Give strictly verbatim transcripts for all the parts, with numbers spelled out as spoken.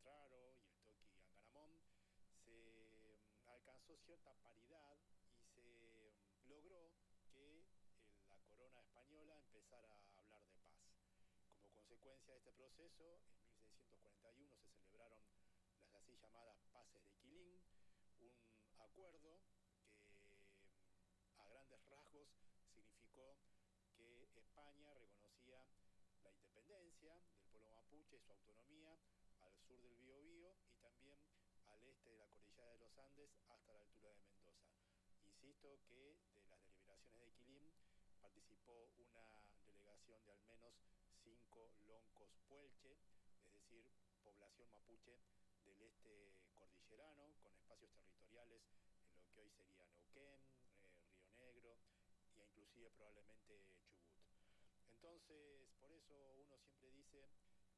Traro y el Toqui Anganamón, se mm, alcanzó cierta paridad y se mm, logró que el, la corona española empezara a hablar de paz. Como consecuencia de este proceso, en mil seiscientos cuarenta y uno se celebraron las así llamadas Paces de Quilín, un acuerdo que mm, a grandes rasgos significó que España reconocía la independencia del pueblo mapuche, su autonomía al sur del Biobío y también al este de la cordillera de los Andes hasta la altura de Mendoza. Insisto que de las deliberaciones de Quilín participó una delegación de al menos cinco loncos puelche, es decir, población mapuche del este cordillerano, con espacios territoriales en lo que hoy sería Neuquén, eh, Río Negro e inclusive probablemente Chubut. Entonces, por eso uno siempre dice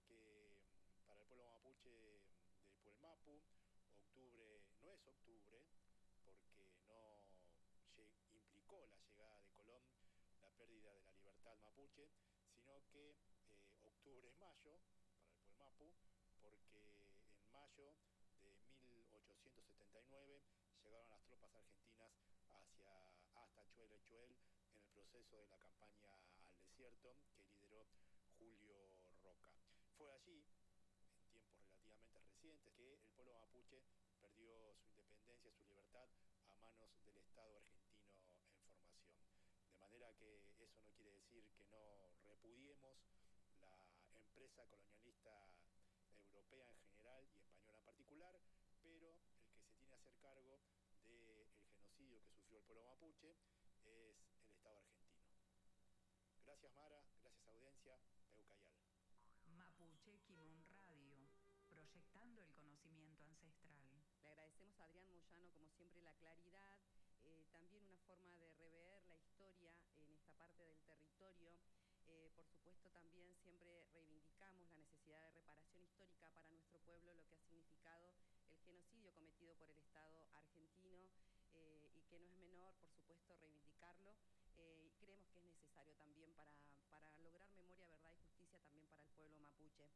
que para el pueblo mapuche de Puelmapu, octubre no es octubre, porque no implicó la llegada de Colón, la pérdida de la libertad mapuche, sino que eh, octubre es mayo para el Puelmapu, porque en mayo de mil ochocientos setenta y nueve llegaron las tropas argentinas hacia, hasta Chuel en el proceso de la campaña al desierto que lideró Julio Roca. Fue allí, en tiempos relativamente recientes, que el pueblo mapuche perdió su independencia, su libertad a manos del Estado argentino en formación. De manera que eso no quiere decir que no repudiemos la empresa colonialista europea en general y española en particular, pero el que se tiene a hacer cargo del genocidio que sufrió el pueblo mapuche es el Estado argentino. Gracias Mara, gracias audiencia, Peucayal. Mapuche Kimun Radio, proyectando el conocimiento ancestral. Le agradecemos a Adrián Moyano, como siempre, la claridad, eh, también una forma de rever la historia en esta parte del territorio. Eh, por supuesto, también siempre reivindicamos la necesidad de reparación histórica para nuestro pueblo, lo que ha significado el genocidio cometido por el Estado argentino, eh, y que no es menor, por supuesto, reivindicarlo. Eh, y creemos que es necesario también para, para lograr memoria, verdad y justicia también para el pueblo mapuche.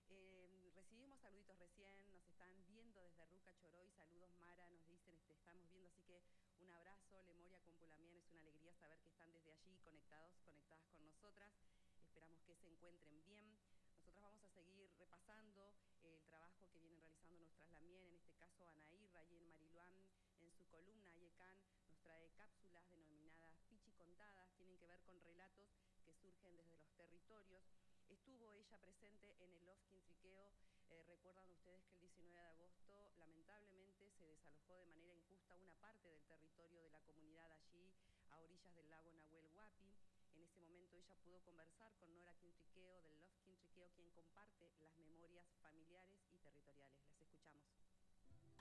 Eh, recibimos saluditos recién, nos están viendo desde Ruca Choroy, saludos Mara, nos dicen, este, estamos viendo, así que un abrazo, Lemoria Compulamien, es una alegría saber que están desde allí conectados, conectadas con nosotras, esperamos que se encuentren bien. Nosotras vamos a seguir repasando el trabajo que vienen realizando nuestras Lamien, en este caso Anaí Rayén Mariluán, en su columna Ayecan nos trae cápsulas denominadas Pichi Contadas, tienen que ver con relatos que surgen desde los territorios. Estuvo ella presente en el Lofkin Triqueo, eh, recuerdan ustedes que el diecinueve de agosto lamentablemente se desalojó de manera injusta una parte del territorio de la comunidad allí a orillas del lago Nahuel Huapi. En ese momento ella pudo conversar con Nora Quintriqueo del Lofkin Triqueo, quien comparte las memorias familiares y territoriales. Las escuchamos.